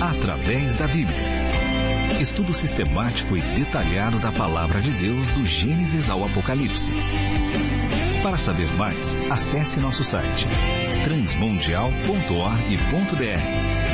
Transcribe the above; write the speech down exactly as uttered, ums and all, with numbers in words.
através da Bíblia. Estudo sistemático e detalhado da Palavra de Deus do Gênesis ao Apocalipse. Para saber mais, acesse nosso site transmundial ponto org ponto br.